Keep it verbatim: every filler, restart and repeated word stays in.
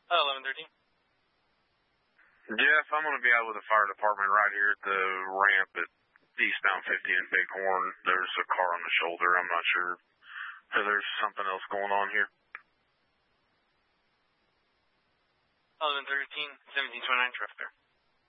Uh, eleven thirteen. Jeff, I'm going to be out with the fire department right here at the ramp at eastbound fifty in Bighorn. There's a car on the shoulder. I'm not sure if there's something else going on here. eleven thirteen, seventeen twenty-nine, traffic there.